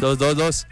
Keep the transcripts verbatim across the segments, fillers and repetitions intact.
Dos, dos, dos.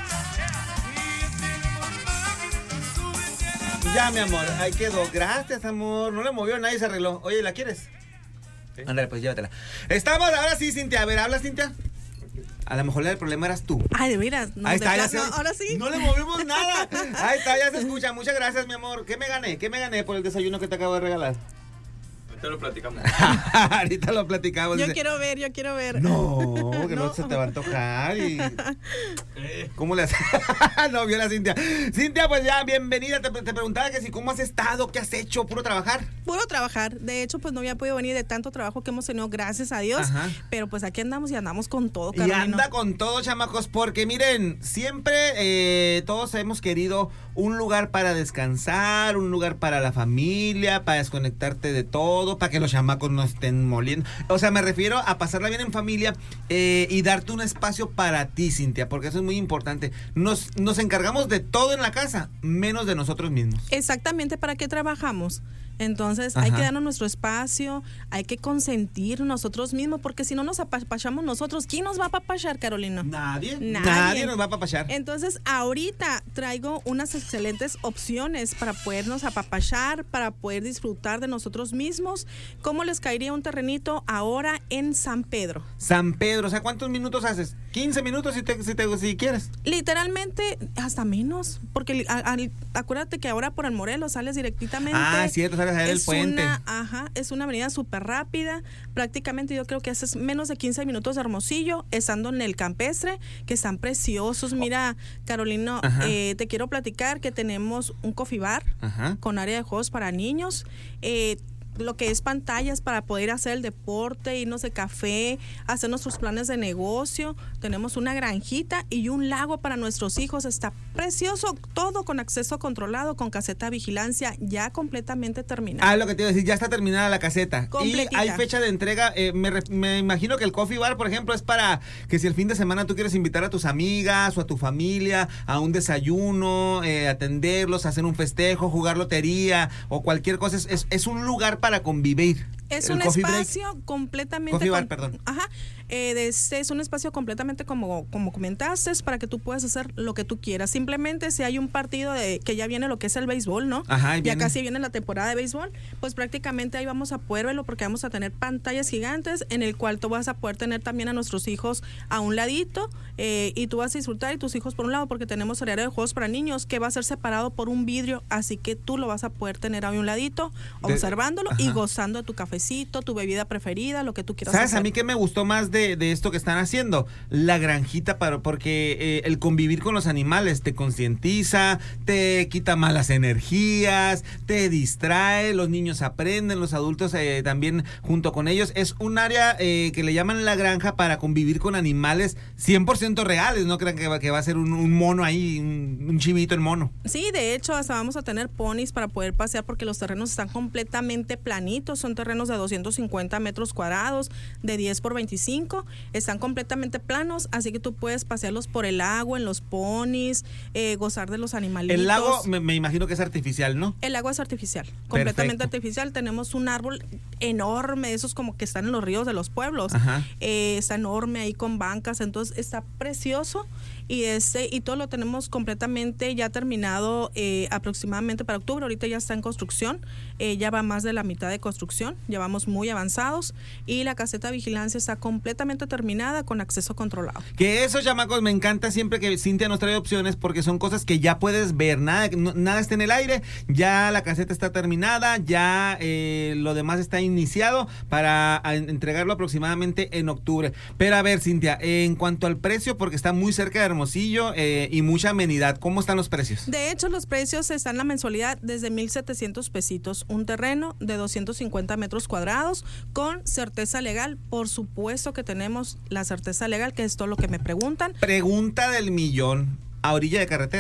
Ya, mi amor, ahí quedó. Gracias, amor. No le movió, nadie se arregló. Oye, ¿la quieres? Sí. Ándale, pues llévatela. Estamos, ahora sí, Cintia. A ver, habla, Cintia. A lo mejor el problema eras tú. Ay, de veras. No, ahí está, ya se... no, ahora sí. No le movimos nada. Ahí está, ya se escucha. Muchas gracias, mi amor. ¿Qué me gané? ¿Qué me gané por el desayuno que te acabo de regalar? Ahorita lo platicamos. Ahorita lo platicamos. Yo Dice, quiero ver, yo quiero ver. No, que no, no se te va a antojar. Y... ¿Cómo le haces? No, vio la Cintia. Cintia, pues ya, bienvenida. Te, te preguntaba que si cómo has estado, qué has hecho, puro trabajar. Puro trabajar. De hecho, pues no había podido venir de tanto trabajo que hemos tenido, gracias a Dios. Ajá. Pero pues aquí andamos y andamos con todo, Carolina. Y anda con todo, chamacos, porque miren, siempre eh, todos hemos querido un lugar para descansar, un lugar para la familia, para desconectarte de todo, para que los chamacos no estén moliendo. O sea, me refiero a pasarla bien en familia eh, y darte un espacio para ti, Cintia, porque eso es muy importante. Nos, nos encargamos de todo en la casa, menos de nosotros mismos. Exactamente, ¿para qué trabajamos? Entonces, Ajá. hay que darnos nuestro espacio, hay que consentir nosotros mismos, porque si no nos apapachamos nosotros, ¿quién nos va a apapachar, Carolina? Nadie, nadie, nadie nos va a apapachar. Entonces, ahorita traigo unas excelentes opciones para podernos apapachar, para poder disfrutar de nosotros mismos. ¿Cómo les caería un terrenito ahora en San Pedro? San Pedro, o sea, ¿cuántos minutos haces? quince minutos si, te, si, te, si quieres. Literalmente, hasta menos, porque a, a, acuérdate que ahora por el Morelos sales directamente. Ah, cierto, sales a ver el puente. Una, ajá, es una avenida súper rápida, prácticamente yo creo que haces menos de quince minutos de Hermosillo, estando en el Campestre, que están preciosos. Mira, Carolina, eh, te quiero platicar que tenemos un coffee bar Ajá. con área de juegos para niños, eh, lo que es pantallas para poder hacer el deporte, irnos de café, hacer nuestros planes de negocio. Tenemos una granjita y un lago para nuestros hijos. Está precioso, todo con acceso controlado, con caseta de vigilancia ya completamente terminada. Ah, lo que te iba a decir, ya está terminada la caseta. Completita. Y hay fecha de entrega. Eh, me, me imagino que el coffee bar, por ejemplo, es para que si el fin de semana tú quieres invitar a tus amigas o a tu familia a un desayuno, eh, atenderlos, hacer un festejo, jugar lotería o cualquier cosa. Es, es, es un lugar para convivir. Es el un espacio break. completamente... Coffee bar, con, perdón. Ajá. Eh, de este, es un espacio completamente como, como comentaste, para que tú puedas hacer lo que tú quieras. Simplemente si hay un partido de que ya viene lo que es el béisbol, ¿no? Ajá, ya viene. casi viene la temporada de béisbol, pues prácticamente ahí vamos a poder verlo porque vamos a tener pantallas gigantes en el cual tú vas a poder tener también a nuestros hijos a un ladito eh, y tú vas a disfrutar y tus hijos por un lado porque tenemos el área de juegos para niños que va a ser separado por un vidrio, así que tú lo vas a poder tener ahí a un ladito, observándolo de, y gozando de tu cafecito, tu bebida preferida, lo que tú quieras ¿Sabes? hacer. A mí que me gustó más de, de esto que están haciendo, la granjita, para, porque eh, el convivir con los animales te concientiza, te quita malas energías, te distrae, los niños aprenden, los adultos eh, también junto con ellos. Es un área eh, que le llaman la granja para convivir con animales cien por ciento reales, no crean que va, que va a ser un, un mono ahí, un, un chivito en mono. Sí, de hecho hasta vamos a tener ponis para poder pasear porque los terrenos están completamente planitos, son terrenos de doscientos cincuenta metros cuadrados, de diez por veinticinco, están completamente planos, así que tú puedes pasearlos por el lago, en los ponis, eh, gozar de los animalitos. El lago me, me imagino que es artificial, ¿no? El lago es artificial, completamente Perfecto. artificial. Tenemos un árbol enorme, esos como que están en los ríos de los pueblos, eh, está enorme ahí con bancas, entonces está precioso. Y este y todo lo tenemos completamente ya terminado eh, aproximadamente para octubre. Ahorita ya está en construcción, eh, ya va más de la mitad de construcción, ya vamos muy avanzados y la caseta de vigilancia está completamente terminada con acceso controlado. Que eso, chamacos, me encanta siempre que Cintia nos trae opciones porque son cosas que ya puedes ver, nada, no, nada está en el aire, ya la caseta está terminada, ya eh, lo demás está iniciado para a, entregarlo aproximadamente en octubre. Pero a ver, Cintia, en cuanto al precio, porque está muy cerca de Hermosillo eh, y mucha amenidad, ¿cómo están los precios? De hecho, los precios están en la mensualidad desde mil setecientos pesitos, un terreno de doscientos cincuenta metros cuadrados con certeza legal. Por supuesto que tenemos la certeza legal, que es todo lo que me preguntan. Pregunta del millón, ¿a orilla de carretera?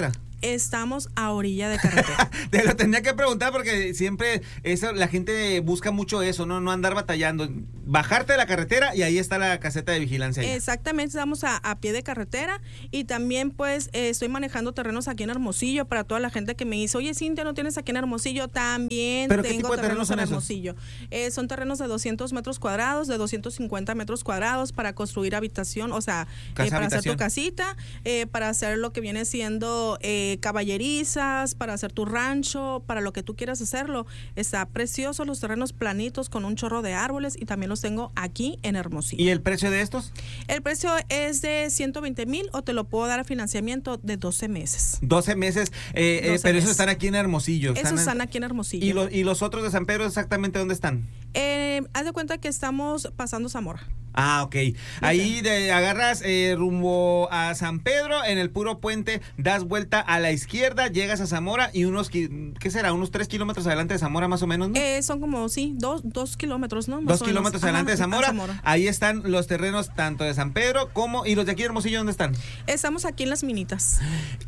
Estamos a orilla de carretera. Te lo tenía que preguntar porque siempre eso, la gente busca mucho eso, ¿no? No andar batallando. Bajarte de la carretera y ahí está la caseta de vigilancia. Ya. Exactamente, estamos a, a pie de carretera y también pues eh, estoy manejando terrenos aquí en Hermosillo para toda la gente que me dice, oye Cintia, ¿no tienes aquí en Hermosillo? También ¿Pero tengo qué tipo de terrenos, terrenos son en esos? Hermosillo. Eh, son terrenos de doscientos metros cuadrados, de doscientos cincuenta metros cuadrados para construir habitación, o sea, Casa, eh, para habitación. hacer tu casita, eh, para hacer lo que viene siendo eh, caballerizas, para hacer tu rancho, para lo que tú quieras hacerlo. Está precioso, los terrenos planitos con un chorro de árboles y también los tengo aquí en Hermosillo. ¿Y el precio de estos? El precio es de ciento veinte mil o te lo puedo dar a financiamiento de doce meses. doce meses, eh, doce eh, pero meses. esos están aquí en Hermosillo. Esos están, están aquí en Hermosillo. ¿Y, lo, ¿Y los otros de San Pedro exactamente dónde están? Eh, haz de cuenta que estamos pasando Zamora. Ah, ok. Ahí de, agarras eh, rumbo a San Pedro, en el puro puente, das vuelta a la izquierda, llegas a Zamora y unos, ¿qué será? Unos tres kilómetros adelante de Zamora más o menos, ¿no? Eh, son como, sí, dos, dos kilómetros, ¿no? Más Dos o kilómetros menos. adelante Ajá, de Zamora. a Zamora. Ahí están los terrenos tanto de San Pedro como... ¿Y los de aquí de Hermosillo dónde están? Estamos aquí en Las Minitas.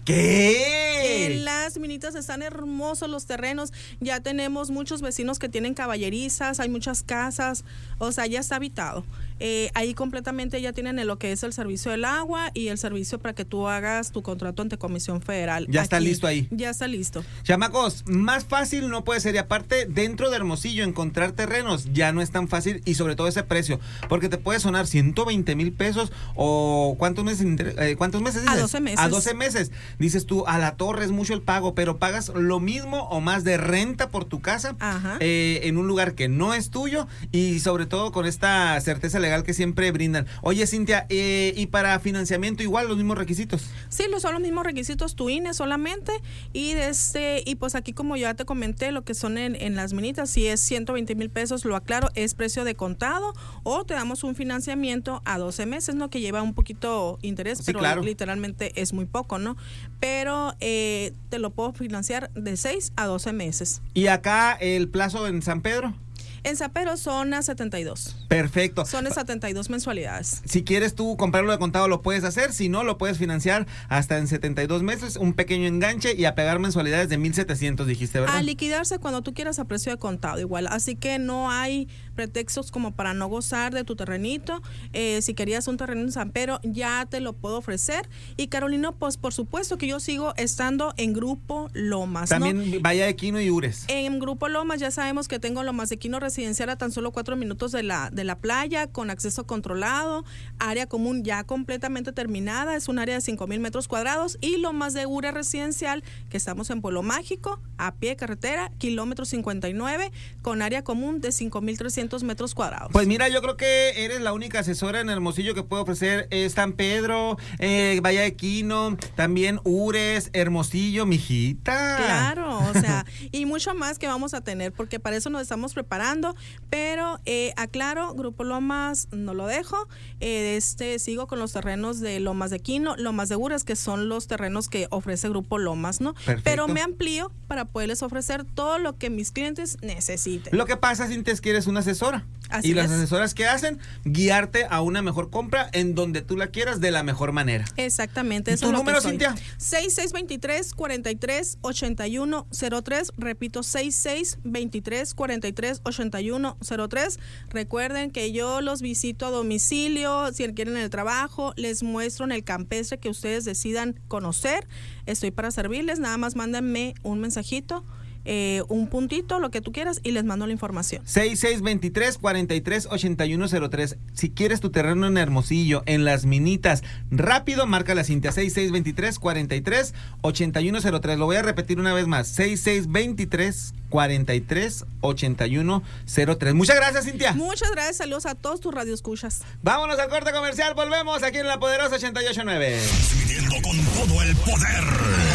¿Qué? En Las Minitas están hermosos los terrenos. Ya tenemos muchos vecinos que tienen caballerizas, hay muchas casas, o sea, ya está habitado. Eh, ahí completamente ya tienen lo que es el servicio del agua y el servicio para que tú hagas tu contrato ante Comisión Federal. Ya está listo ahí. Ya está listo. Chamacos, más fácil no puede ser. Y aparte, dentro de Hermosillo, encontrar terrenos ya no es tan fácil y sobre todo ese precio. Porque te puede sonar ciento veinte mil pesos o ¿cuántos meses? Eh, ¿Cuántos meses dices? A doce meses. A doce meses. Dices tú, a la torre es mucho el pago, pero pagas lo mismo o más de renta por tu casa eh, en un lugar que no es tuyo y sobre todo con esta certeza legal que siempre brindan. Oye, Cintia, eh, ¿y para financiamiento igual los mismos requisitos? Sí, son los mismos requisitos, tu I N E solamente y este y pues aquí como ya te comenté lo que son en, en Las Minitas, si es ciento veinte mil pesos, lo aclaro, es precio de contado o te damos un financiamiento a doce meses, ¿no? Que lleva un poquito interés, sí, pero claro. literalmente es muy poco, ¿no? Pero eh, te lo puedo financiar de seis a doce meses. ¿Y acá el plazo en San Pedro? En San Pedro son a setenta y dos. Perfecto. Son a setenta y dos mensualidades. Si quieres tú comprarlo de contado lo puedes hacer, si no lo puedes financiar hasta en setenta y dos meses, un pequeño enganche y a pagar mensualidades de mil setecientos, dijiste, ¿verdad? A liquidarse cuando tú quieras a precio de contado igual, así que no hay pretextos como para no gozar de tu terrenito. Eh, si querías un terreno en San Pedro, ya te lo puedo ofrecer. Y Carolina, pues por supuesto que yo sigo estando en Grupo Lomas. También ¿no? Valle de Quino y Ures. En Grupo Lomas ya sabemos que tengo Lomas de Quino residencial a tan solo cuatro minutos de la, de la playa, con acceso controlado, área común ya completamente terminada, es un área de cinco mil metros cuadrados, y Lomas de Ures residencial, que estamos en Pueblo Mágico, a pie de carretera, kilómetro cincuenta y nueve, con área común de cinco mil trescientos metros cuadrados. Pues mira, yo creo que eres la única asesora en Hermosillo que puede ofrecer eh, San Pedro, eh, Valle de Quino, también Ures, Hermosillo, mijita. Claro, o sea, y mucho más que vamos a tener, porque para eso nos estamos preparando, pero eh, aclaro, Grupo Lomas no lo dejo, eh, este sigo con los terrenos de Lomas de Quino, Lomas de Ures, que son los terrenos que ofrece Grupo Lomas, ¿no? Perfecto. Pero me amplío para poderles ofrecer todo lo que mis clientes necesiten. Lo que pasa, Cintia, es que eres una asesora. Así y las es. asesoras que hacen, guiarte a una mejor compra en donde tú la quieras de la mejor manera. Exactamente, eso ¿Tu es lo número, que soy. Cintia? seis seis dos tres, cuatro tres, ocho uno cero tres, repito, seis seis dos tres, cuatro tres, ocho uno cero tres. Recuerden que yo los visito a domicilio, si quieren el trabajo, les muestro en el campestre que ustedes decidan conocer. Estoy para servirles, nada más mándenme un mensajito, eh, un puntito, lo que tú quieras, y les mando la información. seis seis dos tres, cuatro tres, ocho uno cero tres. Si quieres tu terreno en Hermosillo, en Las Minitas, rápido, marca la Cintia. seis seis dos tres, cuatro tres, ocho uno cero tres. Lo voy a repetir una vez más. seis seis dos tres, cuatro tres, ocho uno cero tres. Muchas gracias, Cintia. Muchas gracias, saludos a todos tus radioescuchas. Vámonos al corte comercial, volvemos aquí en La Poderosa ochenta y ocho punto nueve. Transmitiendo con todo el poder.